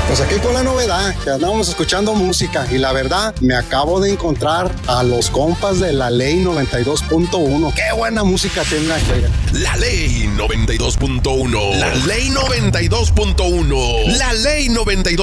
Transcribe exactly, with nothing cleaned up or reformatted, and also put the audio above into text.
Pues aquí con la novedad, que andábamos escuchando música y la verdad me acabo de encontrar a los compas de La Ley noventa y dos punto uno. ¡Qué buena música tienen aquí! La Ley noventa y dos punto uno. La Ley noventa y dos punto uno. La Ley noventa y dos.